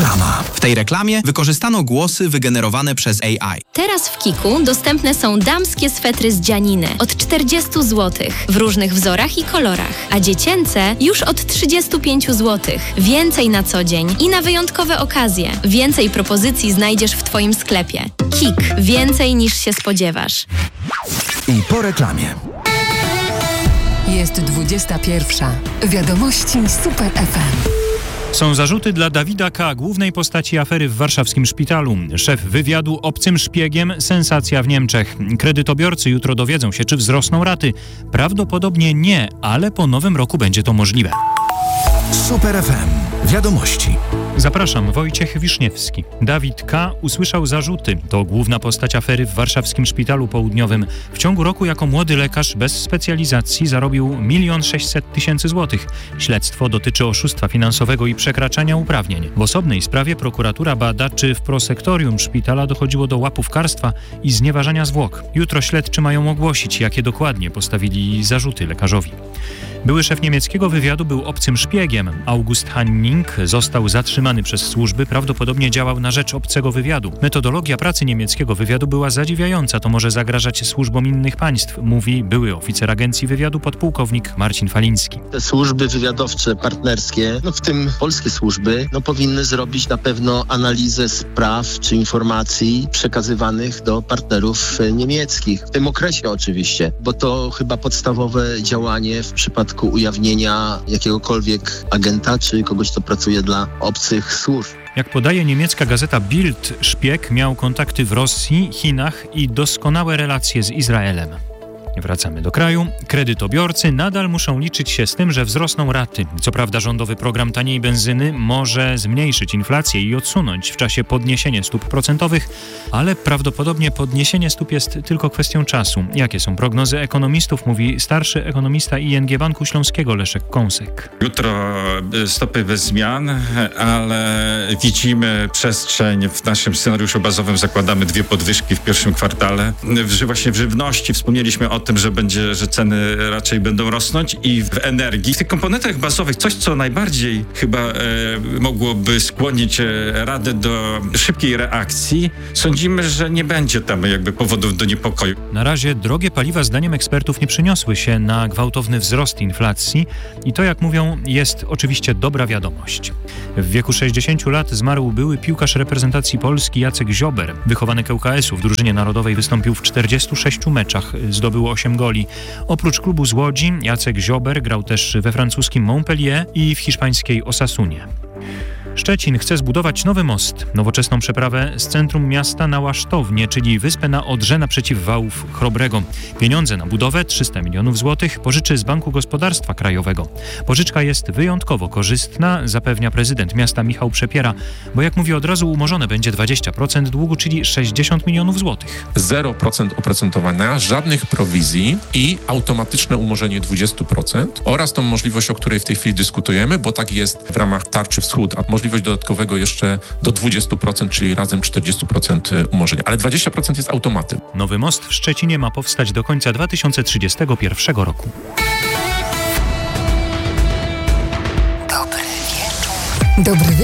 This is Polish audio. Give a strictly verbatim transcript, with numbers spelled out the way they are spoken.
Reklama. W tej reklamie wykorzystano głosy wygenerowane przez A I. Teraz w Kiku dostępne są damskie swetry z dzianiny od czterdzieści złotych w różnych wzorach i kolorach, a dziecięce już od trzydzieści pięć złotych. Więcej na co dzień i na wyjątkowe okazje. Więcej propozycji znajdziesz w Twoim sklepie. Kik. Więcej niż się spodziewasz. I po reklamie. Jest dwudziesta pierwsza. Wiadomości Super F M. Są zarzuty dla Dawida K., głównej postaci afery w warszawskim szpitalu. Szef wywiadu obcym szpiegiem, sensacja w Niemczech. Kredytobiorcy jutro dowiedzą się, czy wzrosną raty. Prawdopodobnie nie, ale po nowym roku będzie to możliwe. Super F M. Wiadomości. Zapraszam, Wojciech Wiszniewski. Dawid K. usłyszał zarzuty. To główna postać afery w warszawskim szpitalu południowym. W ciągu roku jako młody lekarz bez specjalizacji zarobił milion sześćset tysięcy złotych. Śledztwo dotyczy oszustwa finansowego i przekraczania uprawnień. W osobnej sprawie prokuratura bada, czy w prosektorium szpitala dochodziło do łapówkarstwa i znieważania zwłok. Jutro śledczy mają ogłosić, jakie dokładnie postawili zarzuty lekarzowi. Były szef niemieckiego wywiadu był obcym szpiegiem. August Hanning został zatrzymany przez służby, prawdopodobnie działał na rzecz obcego wywiadu. Metodologia pracy niemieckiego wywiadu była zadziwiająca, to może zagrażać służbom innych państw, mówi były oficer agencji wywiadu podpułkownik Marcin Faliński. Te służby wywiadowcze, partnerskie, no w tym polskie służby, no powinny zrobić na pewno analizę spraw czy informacji przekazywanych do partnerów niemieckich. W tym okresie oczywiście, bo to chyba podstawowe działanie w przypadku ujawnienia jakiegokolwiek agenta czy kogoś, kto pracuje dla obcych służb. Jak podaje niemiecka gazeta Bild, szpieg miał kontakty w Rosji, Chinach i doskonałe relacje z Izraelem. Wracamy do kraju. Kredytobiorcy nadal muszą liczyć się z tym, że wzrosną raty. Co prawda rządowy program taniej benzyny może zmniejszyć inflację i odsunąć w czasie podniesienie stóp procentowych, ale prawdopodobnie podniesienie stóp jest tylko kwestią czasu. Jakie są prognozy ekonomistów, mówi starszy ekonomista I N G Banku Śląskiego Leszek Kąsek. Jutro stopy bez zmian, ale widzimy przestrzeń w naszym scenariuszu bazowym, zakładamy dwie podwyżki w pierwszym kwartale. Że właśnie w żywności wspomnieliśmy o tym, że będzie, że ceny raczej będą rosnąć i w energii. W tych komponentach bazowych coś, co najbardziej chyba e, mogłoby skłonić e, Radę do szybkiej reakcji, sądzimy, że nie będzie tam jakby powodów do niepokoju. Na razie drogie paliwa zdaniem ekspertów nie przyniosły się na gwałtowny wzrost inflacji i to, jak mówią, jest oczywiście dobra wiadomość. W wieku sześćdziesięciu lat zmarł były piłkarz reprezentacji Polski Jacek Ziober. Wychowanek L K S u w drużynie narodowej wystąpił w czterdziestu sześciu meczach, zdobył osiem goli. Oprócz klubu z Łodzi, Jacek Ziober grał też we francuskim Montpellier i w hiszpańskiej Osasunie. Szczecin chce zbudować nowy most, nowoczesną przeprawę z centrum miasta na Łasztownię, czyli wyspę na Odrze naprzeciw wałów Chrobrego. Pieniądze na budowę, trzysta milionów złotych, pożyczy z Banku Gospodarstwa Krajowego. Pożyczka jest wyjątkowo korzystna, zapewnia prezydent miasta Michał Przepiera, bo jak mówi, od razu umorzone będzie dwadzieścia procent długu, czyli sześćdziesiąt milionów złotych. zero procent oprocentowania, żadnych prowizji i automatyczne umorzenie dwadzieścia procent oraz tą możliwość, o której w tej chwili dyskutujemy, bo tak jest w ramach Tarczy Wschód, a możliwość dodatkowego jeszcze do dwadzieścia procent, czyli razem czterdzieści procent umorzenia. Ale dwadzieścia procent jest automatem. Nowy most w Szczecinie ma powstać do końca dwa tysiące trzydziestego pierwszego roku. Dobry wieczór. Dobry